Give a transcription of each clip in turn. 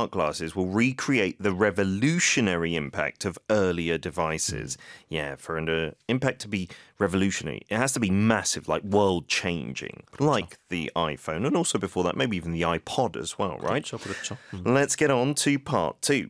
smart glasses will recreate the revolutionary impact of earlier devices. Yeah, for an impact to be revolutionary, it has to be massive, like world-changing, like the iPhone, and also before that, maybe even the iPod as well, right? 그렇죠. Let's get on to part 2.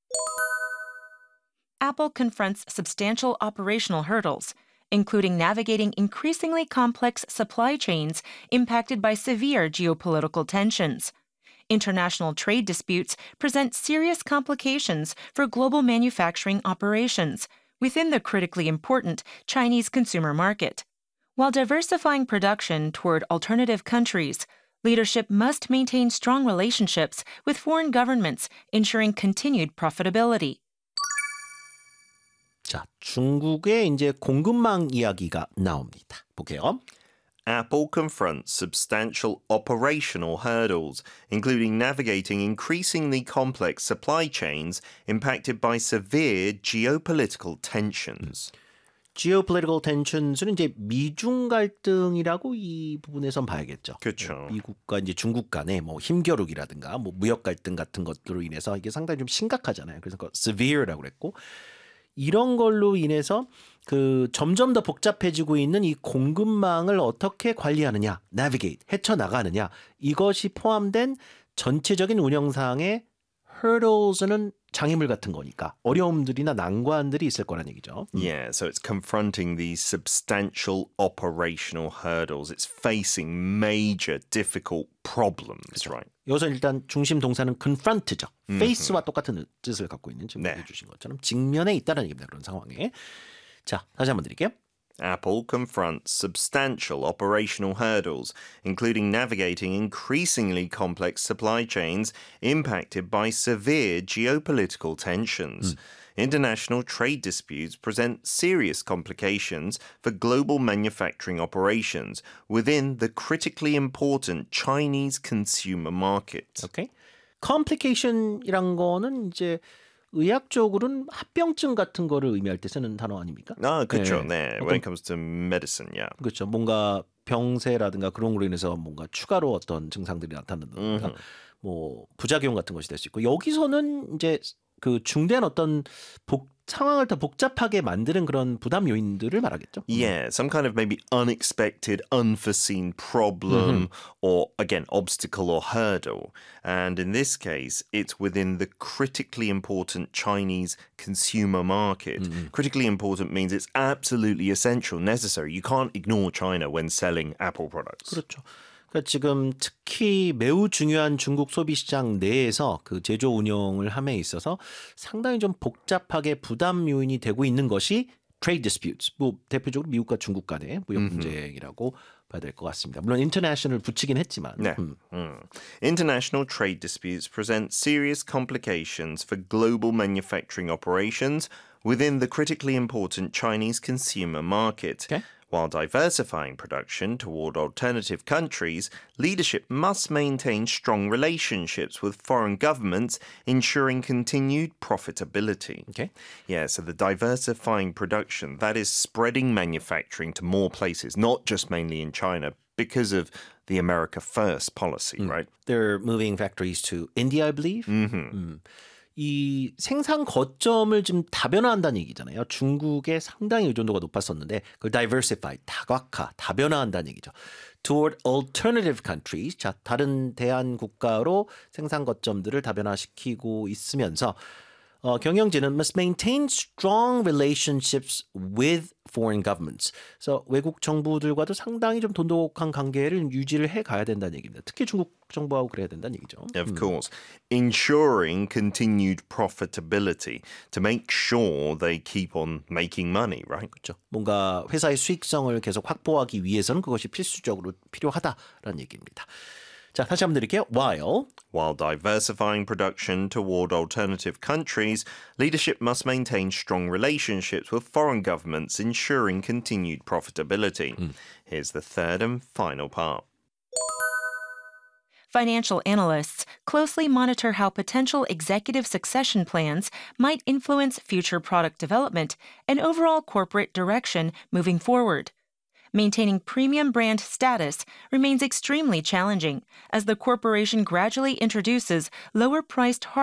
Apple confronts substantial operational hurdles, including navigating increasingly complex supply chains impacted by severe geopolitical tensions. International trade disputes present serious complications for global manufacturing operations within the critically important Chinese consumer market. While diversifying production toward alternative countries, leadership must maintain strong relationships with foreign governments, ensuring continued profitability. 자, 중국의 이제 공급망 이야기가 나옵니다. 볼게요. Apple confronts substantial operational hurdles, including navigating increasingly complex supply chains impacted by severe geopolitical tensions. Geopolitical tensions는 이제 미중 갈등이라고 이 부분에선 봐야겠죠. 그렇죠. 미국과 이제 중국 간의 뭐 힘겨루기라든가 뭐 무역 갈등 같은 것들로 인해서 이게 상당히 좀 심각하잖아요. 그래서 severe라고 그랬고 이런 걸로 인해서 그 점점 더 복잡해지고 있는 이 공급망을 어떻게 관리하느냐, navigate, 헤쳐나가느냐 이것이 포함된 전체적인 운영상의 hurdles는 장애물 같은 거니까 어려움들이나 난관들이 있을 거란 얘기죠. Yeah, so it's confronting these substantial operational hurdles. It's facing major difficult problems, 그렇죠. right? 여기서 일단 중심 동사는 confront죠. face와 똑같은 뜻을 갖고 있는 지금 네. 해주신 것처럼 직면에 있다는 얘기입니다. 그런 상황에. 자, 다시 한번 드릴게요. Apple confronts substantial operational hurdles, including navigating increasingly complex supply chains impacted by severe geopolitical tensions. International trade disputes present serious complications for global manufacturing operations within the critically important Chinese consumer market. 오케이. complication이란 거는 이제 의학적으로는 합병증 같은 거를 의미할 때 쓰는 단어 아닙니까? 아, 그렇죠. 네. 네. When it comes to medicine, yeah. 그렇죠. 뭔가 병세라든가 그런 거로 인해서 뭔가 추가로 어떤 증상들이 나타난다든가 뭐 부작용 같은 것이 될 수 있고 여기서는 이제 그 중대한 어떤 상황을 더 복잡하게 만드는 그런 부담 요인들을 말하겠죠. Yeah, some kind of maybe unexpected, unforeseen problem or, again, obstacle or hurdle. And in this case, it's within the critically important Chinese consumer market. Critically important means it's absolutely essential, necessary. You can't ignore China when selling Apple products. 그렇죠. 그러니까 지금 특히 매우 중요한 중국 소비 시장 내에서 그 제조 운영을 함에 있어서 상당히 좀 복잡하게 부담 요인이 되고 있는 것이 trade disputes. 뭐 대표적으로 미국과 중국 간의 무역 분쟁이라고 봐야 될 것 같습니다. 물론 international 붙이긴 했지만. 네. International trade disputes present serious complications for global manufacturing operations within the critically important Chinese consumer market. Okay. While diversifying production toward alternative countries, leadership must maintain strong relationships with foreign governments, ensuring continued profitability. Okay. Yeah, so the diversifying production, that is spreading manufacturing to more places, not just mainly in China, because of the America First policy, right? They're moving factories to India, I believe. 이 생산 거점을 좀 다변화한다는 얘기잖아요. 중국에 상당히 의존도가 높았었는데 그걸 diversify, 다각화, 다변화한다는 얘기죠. Toward alternative countries, 자 다른 대안 국가로 생산 거점들을 다변화시키고 있으면서 경영진은 must maintain strong relationships with foreign governments. 그래서 외국 정부들과도 상당히 좀 돈독한 관계를 유지를 해가야 된다는 얘기입니다. 특히 중국 정부하고 그래야 된다는 얘기죠. Of course. Ensuring continued profitability to make sure they keep on making money, right? 그렇죠. 뭔가 회사의 수익성을 계속 확보하기 위해서는 그것이 필수적으로 필요하다라는 얘기입니다. 자, 다시 한번 드릴게요. While diversifying production toward alternative countries, leadership must maintain strong relationships with foreign governments, ensuring continued profitability. Here's the third and final part. Financial analysts closely monitor how potential executive succession plans might influence future product development and overall corporate direction moving forward. Maintaining premium brand status remains extremely challenging as the corporation gradually introduces lower-priced